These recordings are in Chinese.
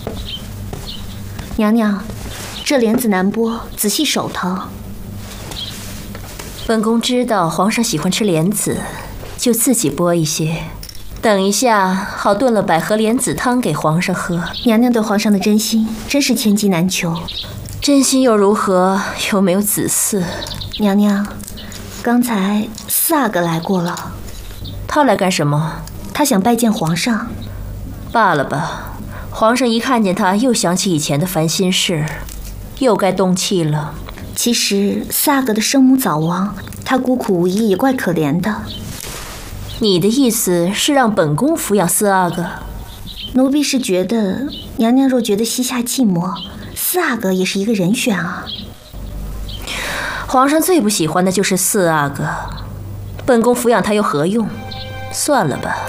娘娘，这莲子难剥，仔细手腾。 本宫知道皇上喜欢吃莲子，就自己剥一些，等一下好炖了百合莲子汤给皇上喝。 娘娘对皇上的真心真是千金难求。 真心又如何？又没有子嗣。 娘娘，刚才四阿哥来过了。 他来干什么？ 他想拜见皇上。 罢了吧，皇上一看见他，又想起以前的烦心事，又该动气了。 其实四阿哥的生母早亡，他孤苦无依，也怪可怜的。 你的意思是让本宫抚养四阿哥？ 奴婢是觉得，娘娘若觉得膝下寂寞，四阿哥也是一个人选啊。 皇上最不喜欢的就是四阿哥，本宫抚养他又何用？算了吧。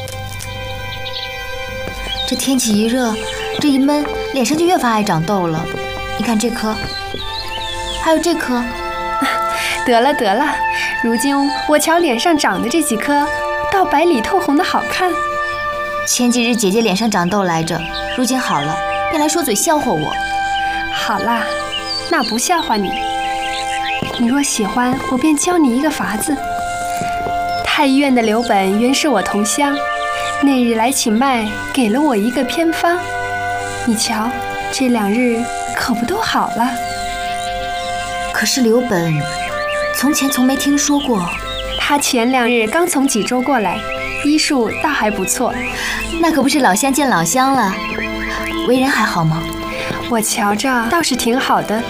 这天气一热，这一闷，脸上就越发爱长痘了。你看这颗，还有这颗。 得了得了，如今我瞧脸上长的这几颗，倒白里透红的好看。 前几日姐姐脸上长痘来着，如今好了，便来说嘴笑话我。 好啦，那不笑话你。你若喜欢，我便教你一个法子。太医院的刘本原是我同乡，那日来请脉，给了我一个偏方。你瞧，这2日可不都好了？ 可是刘本，从前从没听说过。 他前2日刚从济州过来，医术倒还不错。 那可不是老乡见老乡了。为人还好吗？ 我瞧着倒是挺好的。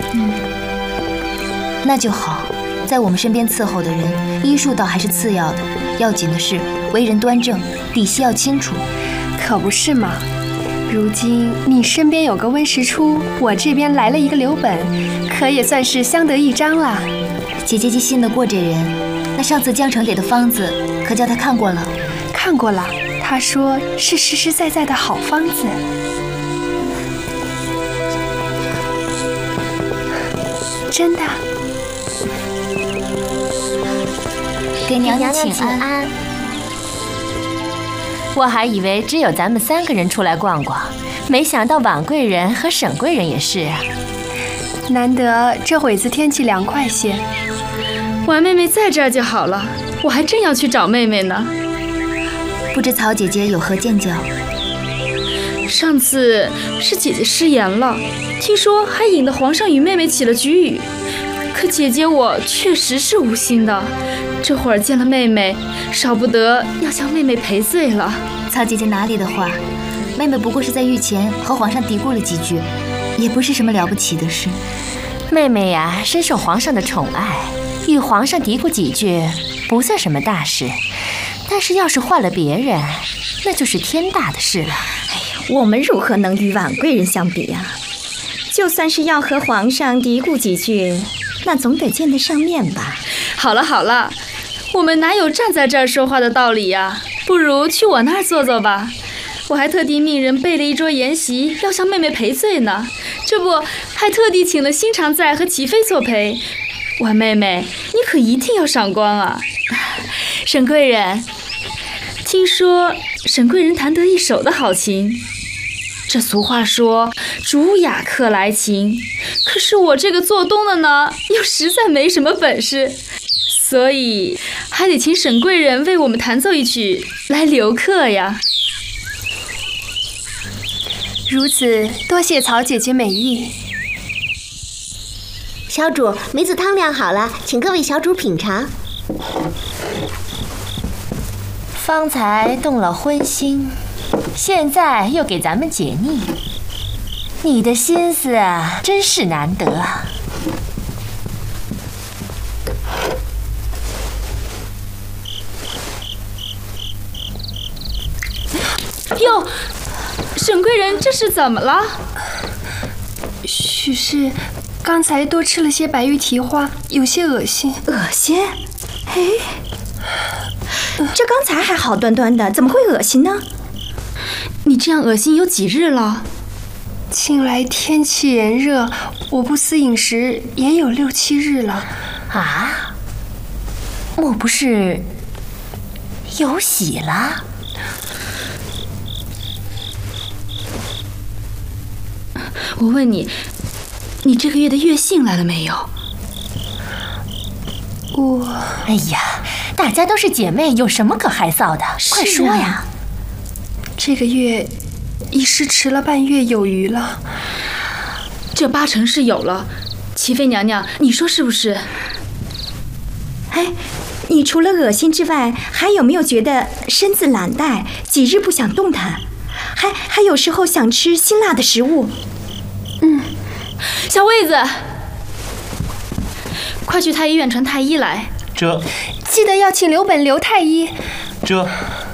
那就好。在我们身边伺候的人，医术倒还是次要的，要紧的是为人端正，底细要清楚。 可不是嘛。如今你身边有个温实初，我这边来了一个刘本，可也算是相得益彰了。 姐姐既信得过这人，那上次江城给的方子，可叫他看过了？ 看过了，他说是实实在在的好方子。真的。 给娘娘请安。 我还以为只有咱们3个人出来逛逛，没想到婉贵人和沈贵人也是啊。 难得这会子天气凉快些。 婉妹妹在这儿就好了，我还正要去找妹妹呢。 不知曹姐姐有何见教？ 上次是姐姐失言了，听说还引得皇上与妹妹起了局语。可姐姐我确实是无心的，这会儿见了妹妹，少不得要将妹妹赔罪了。 曹姐姐哪里的话，妹妹不过是在御前和皇上嘀咕了几句，也不是什么了不起的事。 妹妹呀，深受皇上的宠爱，与皇上嘀咕几句不算什么大事，但是要是换了别人，那就是天大的事了。 哎呀，我们如何能与婉贵人相比啊？就算是要和皇上嘀咕几句，那总得见得上面吧。 好了好了，我们哪有站在这儿说话的道理呀？不如去我那儿坐坐吧。我还特地命人备了一桌筵席，要向妹妹赔罪呢。这不，还特地请了新常在和齐妃作陪。婉妹妹，你可一定要赏光啊！沈贵人，听说沈贵人弹得一手的好琴。这俗话说主雅客来琴，可是我这个做东的呢，又实在没什么本事，所以还得请沈贵人为我们弹奏一曲来留客呀。 如此，多谢曹姐姐美意。 小主，梅子汤凉好了，请各位小主品尝。 方才动了荤心，现在又给咱们解腻，你的心思啊，真是难得啊。 哟，沈贵人这是怎么了？ 许是刚才多吃了些白玉蹄花，有些恶心。 恶心？哎，这刚才还好端端的，怎么会恶心呢？ 你这样恶心有几日了？ 近来天气炎热，我不思饮食也有6、7日了。 啊？莫不是有喜了？ 我问你，你这个月的月信来了没有？ 哎呀，大家都是姐妹，有什么可害臊的？快说呀！ 这个月已是迟了半月有余了。 这8成是有了。齐妃娘娘，你说是不是？ 哎，你除了恶心之外，还有没有觉得身子懒怠，几日不想动弹？还有时候想吃辛辣的食物？ 小卫子，快去太医院传太医来。 这， 记得要请刘本刘太医。 这。